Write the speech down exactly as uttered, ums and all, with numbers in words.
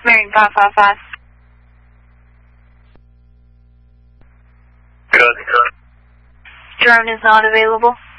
Marine five five five. Good, good. Drone is not available.